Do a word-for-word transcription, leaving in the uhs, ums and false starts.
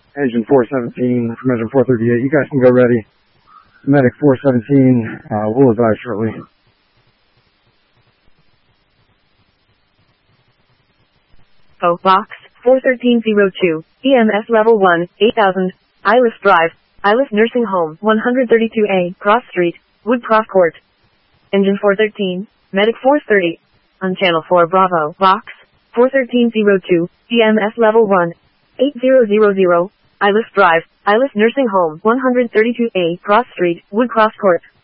Engine four seventeen from engine four thirty-eight. You guys can go ready. Medic four seventeen, uh, we'll advise shortly. Oh, box, four thirteen oh two, E M S level one, eight thousand, Ilis Drive, Ilis Nursing Home, one thirty-two A, Cross Street, Woodcroft Court. Engine four thirteen, Medic four thirty, on Channel four Bravo, box, four thirteen oh two, E M S level one, eight thousand, Ilis Drive, Ilis Nursing Home, one thirty-two A, Cross Street, Woodcroft Court.